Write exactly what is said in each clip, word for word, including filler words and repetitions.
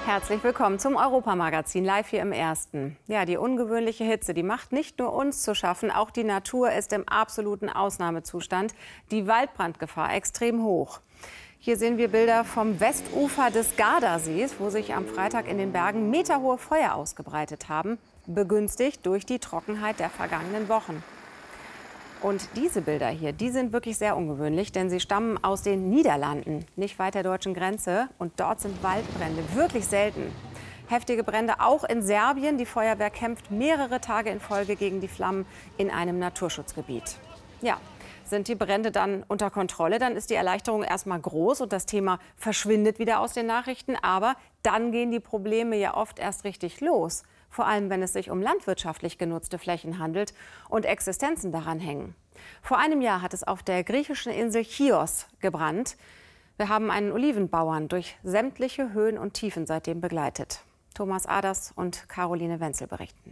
Herzlich willkommen zum Europamagazin, live hier im Ersten. Ja, die ungewöhnliche Hitze, die macht nicht nur uns zu schaffen, auch die Natur ist im absoluten Ausnahmezustand. Die Waldbrandgefahr extrem hoch. Hier sehen wir Bilder vom Westufer des Gardasees, wo sich am Freitag in den Bergen meterhohe Feuer ausgebreitet haben, begünstigt durch die Trockenheit der vergangenen Wochen. Und diese Bilder hier, die sind wirklich sehr ungewöhnlich, denn sie stammen aus den Niederlanden, nicht weit der deutschen Grenze. Und dort sind Waldbrände wirklich selten. Heftige Brände auch in Serbien. Die Feuerwehr kämpft mehrere Tage in Folge gegen die Flammen in einem Naturschutzgebiet. Ja, sind die Brände dann unter Kontrolle, dann ist die Erleichterung erstmal groß und das Thema verschwindet wieder aus den Nachrichten. Aber dann gehen die Probleme ja oft erst richtig los. Vor allem, wenn es sich um landwirtschaftlich genutzte Flächen handelt und Existenzen daran hängen. Vor einem Jahr hat es auf der griechischen Insel Chios gebrannt. Wir haben einen Olivenbauern durch sämtliche Höhen und Tiefen seitdem begleitet. Thomas Aders und Caroline Wenzel berichten.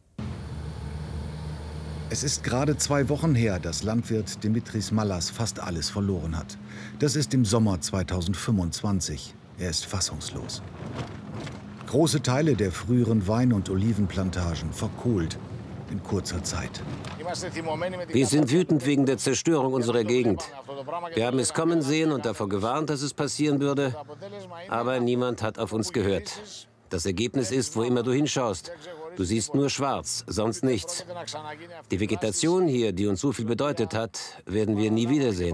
Es ist gerade zwei Wochen her, dass Landwirt Dimitris Mallas fast alles verloren hat. Das ist im Sommer zweitausendfünfundzwanzig. Er ist fassungslos. Große Teile der früheren Wein- und Olivenplantagen verkohlt in kurzer Zeit. Wir sind wütend wegen der Zerstörung unserer Gegend. Wir haben es kommen sehen und davor gewarnt, dass es passieren würde. Aber niemand hat auf uns gehört. Das Ergebnis ist, wo immer du hinschaust. Du siehst nur schwarz, sonst nichts. Die Vegetation hier, die uns so viel bedeutet hat, werden wir nie wiedersehen.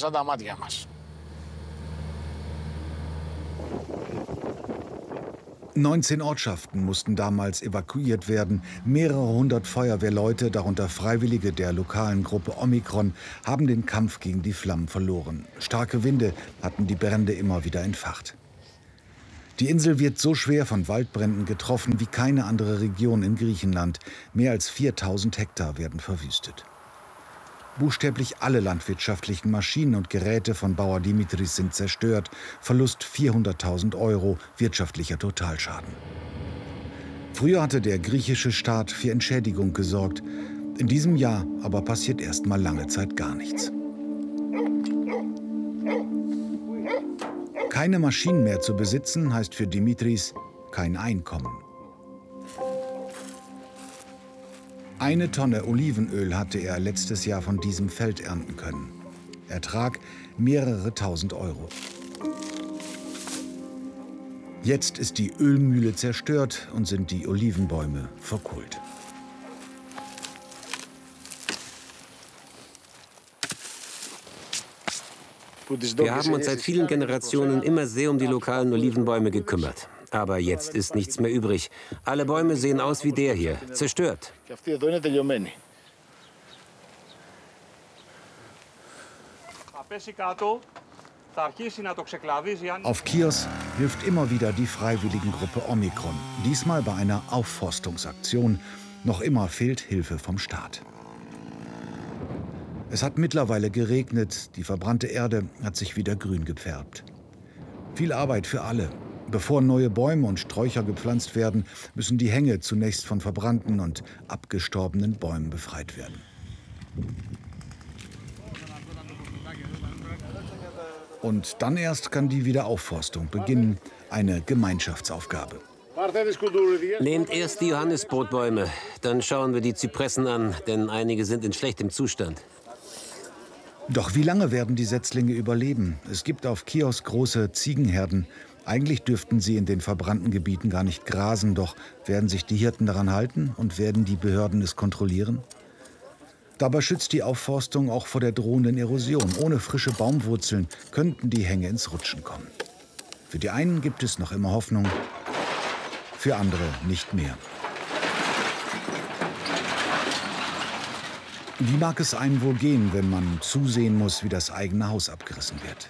neunzehn Ortschaften mussten damals evakuiert werden. Mehrere hundert Feuerwehrleute, darunter Freiwillige der lokalen Gruppe Omikron, haben den Kampf gegen die Flammen verloren. Starke Winde hatten die Brände immer wieder entfacht. Die Insel wird so schwer von Waldbränden getroffen wie keine andere Region in Griechenland. Mehr als viertausend Hektar werden verwüstet. Buchstäblich alle landwirtschaftlichen Maschinen und Geräte von Bauer Dimitris sind zerstört. Verlust vierhunderttausend Euro, wirtschaftlicher Totalschaden. Früher hatte der griechische Staat für Entschädigung gesorgt. In diesem Jahr aber passiert erst mal lange Zeit gar nichts. Keine Maschinen mehr zu besitzen, heißt für Dimitris kein Einkommen. Eine Tonne Olivenöl hatte er letztes Jahr von diesem Feld ernten können. Ertrag mehrere tausend Euro. Jetzt ist die Ölmühle zerstört und sind die Olivenbäume verkohlt. Wir haben uns seit vielen Generationen immer sehr um die lokalen Olivenbäume gekümmert. Aber jetzt ist nichts mehr übrig. Alle Bäume sehen aus wie der hier, zerstört. Auf Chios hilft immer wieder die Freiwilligengruppe Omikron. Diesmal bei einer Aufforstungsaktion. Noch immer fehlt Hilfe vom Staat. Es hat mittlerweile geregnet. Die verbrannte Erde hat sich wieder grün gefärbt. Viel Arbeit für alle. Bevor neue Bäume und Sträucher gepflanzt werden, müssen die Hänge zunächst von verbrannten und abgestorbenen Bäumen befreit werden. Und dann erst kann die Wiederaufforstung beginnen, eine Gemeinschaftsaufgabe. Nehmt erst die Johannisbrotbäume, dann schauen wir die Zypressen an, denn einige sind in schlechtem Zustand. Doch wie lange werden die Setzlinge überleben? Es gibt auf Chios große Ziegenherden. Eigentlich dürften sie in den verbrannten Gebieten gar nicht grasen, doch werden sich die Hirten daran halten und werden die Behörden es kontrollieren? Dabei schützt die Aufforstung auch vor der drohenden Erosion. Ohne frische Baumwurzeln könnten die Hänge ins Rutschen kommen. Für die einen gibt es noch immer Hoffnung, für andere nicht mehr. Wie mag es einem wohl gehen, wenn man zusehen muss, wie das eigene Haus abgerissen wird?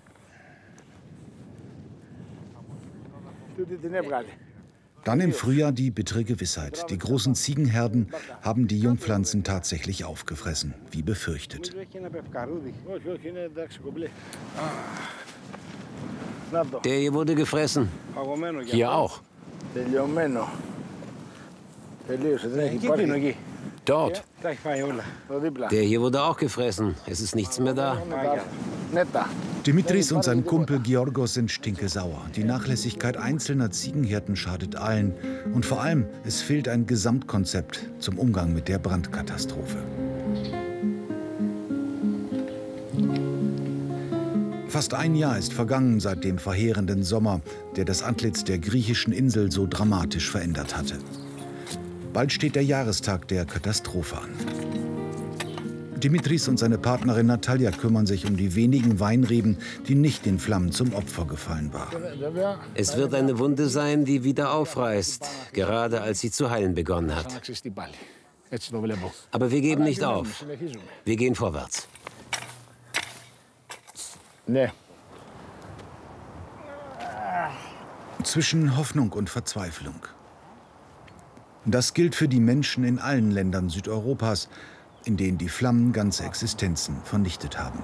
Dann im Frühjahr die bittere Gewissheit. Die großen Ziegenherden haben die Jungpflanzen tatsächlich aufgefressen, wie befürchtet. Der hier wurde gefressen. Hier auch. Dort. Der hier wurde auch gefressen. Es ist nichts mehr da. Dimitris und sein Kumpel Georgos sind stinkesauer. Die Nachlässigkeit einzelner Ziegenhirten schadet allen. Und vor allem, es fehlt ein Gesamtkonzept zum Umgang mit der Brandkatastrophe. Fast ein Jahr ist vergangen seit dem verheerenden Sommer, der das Antlitz der griechischen Insel so dramatisch verändert hatte. Bald steht der Jahrestag der Katastrophe an. Dimitris und seine Partnerin Natalia kümmern sich um die wenigen Weinreben, die nicht den Flammen zum Opfer gefallen waren. Es wird eine Wunde sein, die wieder aufreißt, gerade als sie zu heilen begonnen hat. Aber wir geben nicht auf. Wir gehen vorwärts. Zwischen Hoffnung und Verzweiflung. Das gilt für die Menschen in allen Ländern Südeuropas, in denen die Flammen ganze Existenzen vernichtet haben.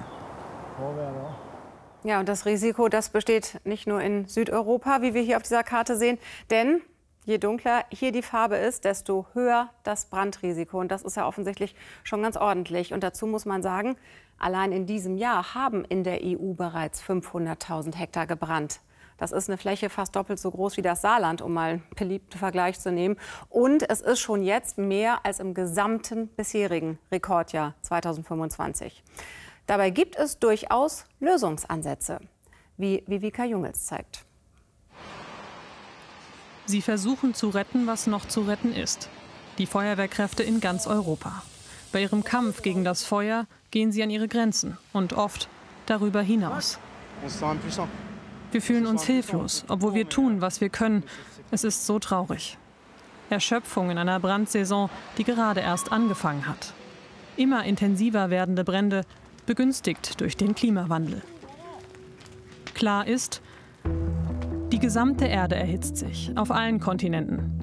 Ja, und das Risiko, das besteht nicht nur in Südeuropa, wie wir hier auf dieser Karte sehen. Denn je dunkler hier die Farbe ist, desto höher das Brandrisiko. Und das ist ja offensichtlich schon ganz ordentlich. Und dazu muss man sagen, allein in diesem Jahr haben in der E U bereits fünfhunderttausend Hektar gebrannt. Das ist eine Fläche fast doppelt so groß wie das Saarland, um mal einen beliebten Vergleich zu nehmen. Und es ist schon jetzt mehr als im gesamten bisherigen Rekordjahr zweitausendfünfundzwanzig. Dabei gibt es durchaus Lösungsansätze, wie Vivica Jungels zeigt. Sie versuchen zu retten, was noch zu retten ist. Die Feuerwehrkräfte in ganz Europa. Bei ihrem Kampf gegen das Feuer gehen sie an ihre Grenzen und oft darüber hinaus. Wir fühlen uns hilflos, obwohl wir tun, was wir können. Es ist so traurig. Erschöpfung in einer Brandsaison, die gerade erst angefangen hat. Immer intensiver werdende Brände, begünstigt durch den Klimawandel. Klar ist, die gesamte Erde erhitzt sich, auf allen Kontinenten.